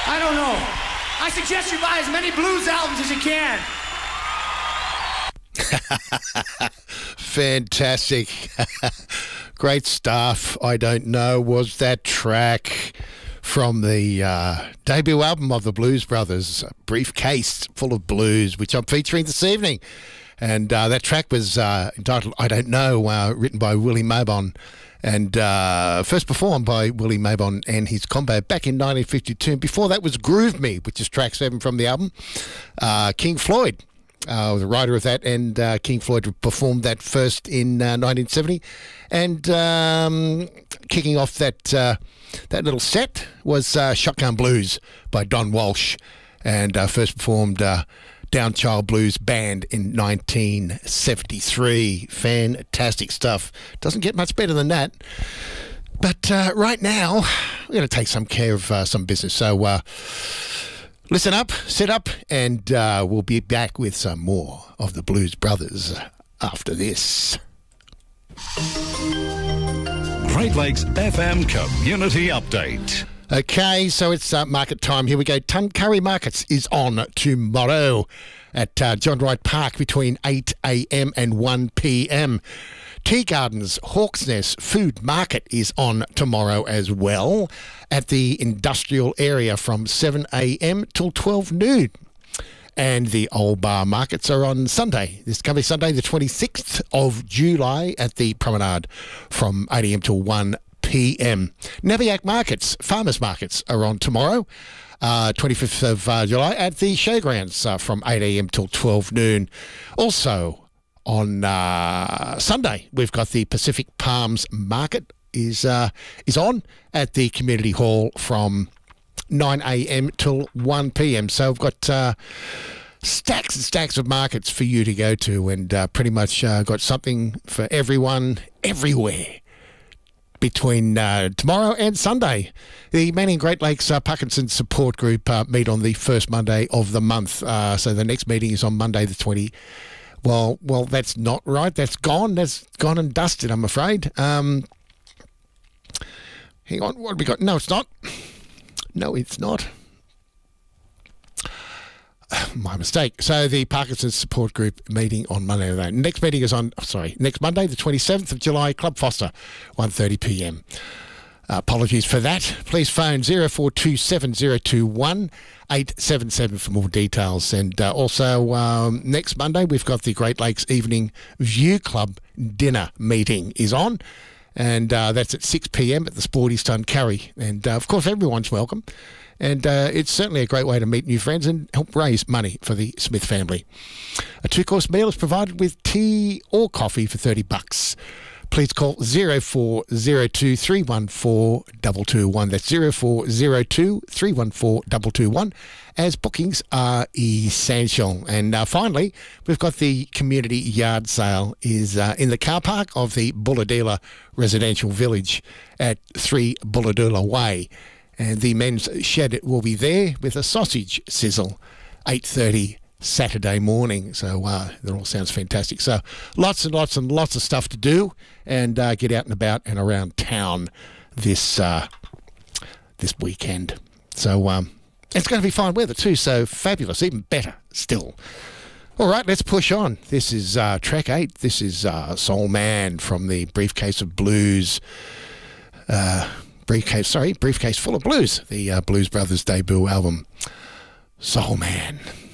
I don't know. I suggest you buy as many blues albums as you can. Fantastic. Great stuff. I Don't Know was that track from the debut album of the Blues Brothers, Briefcase Full of Blues, which I'm featuring this evening. And that track was entitled I Don't Know, written by Willie Mabon, and first performed by Willie Mabon and his combo back in 1952. Before that was Groove Me, which is track 7 from the album. King Floyd, the writer of that, and King Floyd performed that first in 1970. And kicking off that little set was Shotgun Blues by Don Walsh, and first performed Down Child Blues Band in 1973. Fantastic stuff. Doesn't get much better than that. But right now, we're going to take some care of some business. So listen up, sit up, and we'll be back with some more of the Blues Brothers after this. Great Lakes FM Community Update. Okay, so it's market time. Here we go. Tuncurry Markets is on tomorrow at John Wright Park between 8 a.m. and 1 p.m. Tea Gardens Hawks Nest Food Market is on tomorrow as well at the industrial area from 7 a.m. till 12 noon. And the Old Bar Markets are on Sunday. This coming Sunday, the 26th of July at the Promenade from 8 a.m. till 1 p.m. Nabiac Markets, Farmers Markets are on tomorrow, 25th of July at the Showgrounds from 8 a.m. till 12 noon. Also on Sunday, we've got the Pacific Palms Market is on at the Community Hall from 9 a.m. till 1 p.m. So we've got stacks and stacks of markets for you to go to, and pretty much got something for everyone, everywhere, between tomorrow and Sunday. The Manning Great Lakes Parkinson's Support Group meet on the first Monday of the month. So the next meeting is on Monday the 20th. Well, that's not right. That's gone. That's gone and dusted, I'm afraid. Hang on, what have we got? No, it's not. No, it's not. My mistake. So the Parkinson's Support Group meeting on Monday. Next meeting is next Monday, the 27th of July, Club Foster, 1:30 p.m. Apologies for that. Please phone 0427 877 for more details. And also next Monday, we've got the Great Lakes Evening View Club dinner meeting is on. And that's at 6 p.m. at the Sporties Tuncurry. And, of course, everyone's welcome. And it's certainly a great way to meet new friends and help raise money for the Smith family. A 2-course meal is provided with tea or coffee for $30. Please call 0402 314 221. That's 0402 314 221, as bookings are essential. And finally, we've got the community yard sale is in the car park of the Bulladila Residential Village at 3 Bulladila Way. And the men's shed will be there with a sausage sizzle, 8:30 Saturday morning. So that all sounds fantastic. So lots and lots and lots of stuff to do, and get out and about and around town this weekend. So it's going to be fine weather too, so fabulous, even better still. All right, let's push on. This is track 8. This is Soul Man from the Briefcase of Blues. Briefcase Full of Blues, the Blues Brothers debut album, Soul Man.